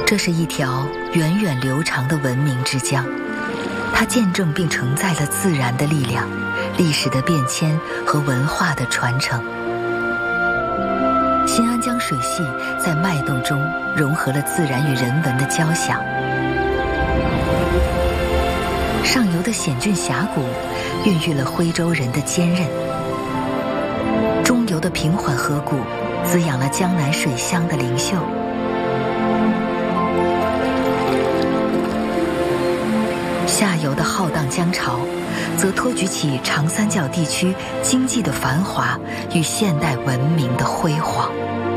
这是一条源远流长的文明之江，它见证并承载了自然的力量、历史的变迁和文化的传承。新安江水系在脉动中融合了自然与人文的交响。上游的险峻峡谷孕育了徽州人的坚韧，中游的平缓河谷滋养了江南水乡的灵秀。下游的浩荡江潮则托举起长三角地区经济的繁华与现代文明的辉煌。